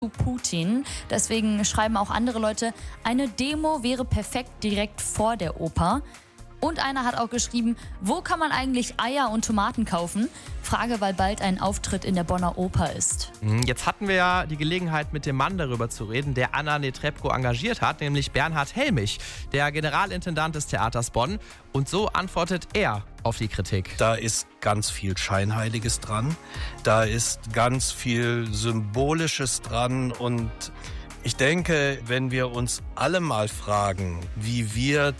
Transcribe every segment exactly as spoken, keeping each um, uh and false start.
Putin. Deswegen schreiben auch andere Leute, eine Demo wäre perfekt direkt vor der Oper. Und einer hat auch geschrieben, wo kann man eigentlich Eier und Tomaten kaufen? Frage, weil bald ein Auftritt in der Bonner Oper ist. Jetzt hatten wir ja die Gelegenheit, mit dem Mann darüber zu reden, der Anna Netrebko engagiert hat, nämlich Bernhard Helmich, der Generalintendant des Theaters Bonn. Und so antwortet er auf die Kritik. Da ist ganz viel Scheinheiliges dran, da ist ganz viel Symbolisches dran und ich denke, wenn wir uns alle mal fragen, wie wir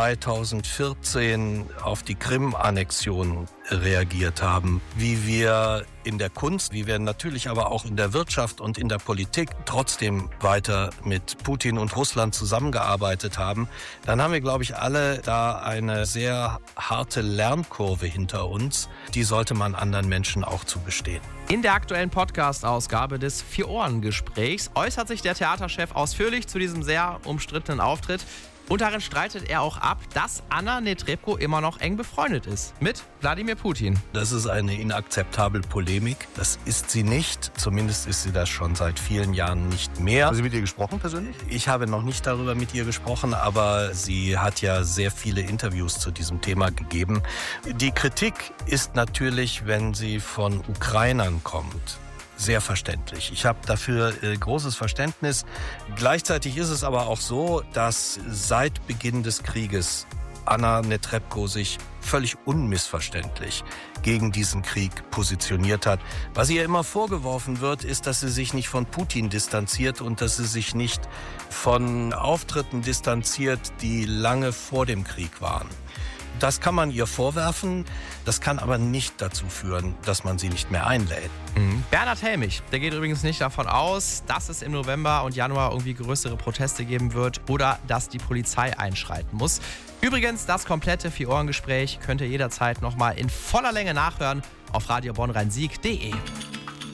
zweitausendvierzehn auf die Krim-Annexion reagiert haben, wie wir in der Kunst, wie wir natürlich aber auch in der Wirtschaft und in der Politik trotzdem weiter mit Putin und Russland zusammengearbeitet haben, dann haben wir, glaube ich, alle da eine sehr harte Lernkurve hinter uns. Die sollte man anderen Menschen auch zugestehen. In der aktuellen Podcast-Ausgabe des Vier-Ohren-Gesprächs äußert sich der Theaterchef ausführlich zu diesem sehr umstrittenen Auftritt. Und darin streitet er auch ab, dass Anna Netrebko immer noch eng befreundet ist mit Wladimir Putin. Das ist eine inakzeptable Polemik. Das ist sie nicht. Zumindest ist sie das schon seit vielen Jahren nicht mehr. Haben Sie mit ihr gesprochen persönlich? Ich habe noch nicht darüber mit ihr gesprochen, aber sie hat ja sehr viele Interviews zu diesem Thema gegeben. Die Kritik ist natürlich, wenn sie von Ukrainern kommt, sehr verständlich. Ich habe dafür äh, großes Verständnis. Gleichzeitig ist es aber auch so, dass seit Beginn des Krieges Anna Netrebko sich völlig unmissverständlich gegen diesen Krieg positioniert hat. Was ihr immer vorgeworfen wird, ist, dass sie sich nicht von Putin distanziert und dass sie sich nicht von Auftritten distanziert, die lange vor dem Krieg waren. Das kann man ihr vorwerfen, das kann aber nicht dazu führen, dass man sie nicht mehr einlädt. Mhm. Bernhard Helmich, der geht übrigens nicht davon aus, dass es im November und Januar irgendwie größere Proteste geben wird oder dass die Polizei einschreiten muss. Übrigens, das komplette Vier-Ohren-Gespräch könnt ihr jederzeit nochmal in voller Länge nachhören auf radio bonn rhein sieg punkt de.